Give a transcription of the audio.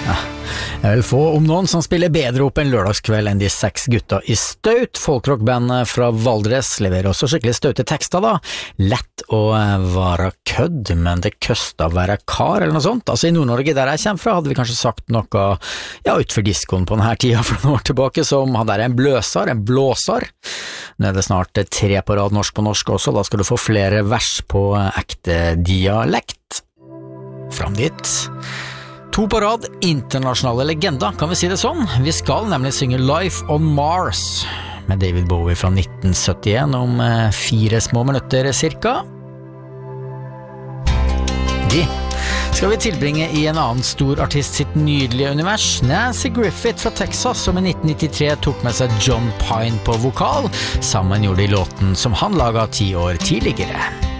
Jeg vil få om noen som spiller bedre opp en lørdagskveld enn de 6 gutta i Staut. Folkrockbandet fra Valdres leverer også skikkelig staute tekster da. Lett å være kødd, men det køsta å være kar eller noe sånt. Altså i Nord-Norge der jeg kommer fra hadde vi kanskje sagt noe, ja, utfor diskoen på denne tida for noen år tilbake som han der en bløsar, en blåsar. Nå er det snart 3 på rad norsk på norsk også, da skal du få flere vers på ekte dialekt. Fram dit. 2 på rad, internasjonale legender, kan vi si det sånn? Vi skal nemlig synge Life on Mars med David Bowie fra 1971 om 4 små minutter cirka. De skal vi tilbringe i en annen stor artist sitt nydelige univers, Nancy Griffith fra Texas, som i 1993 tok med seg John Pine på vokal. Sammen gjorde de låten som han laget 10 år tidligere.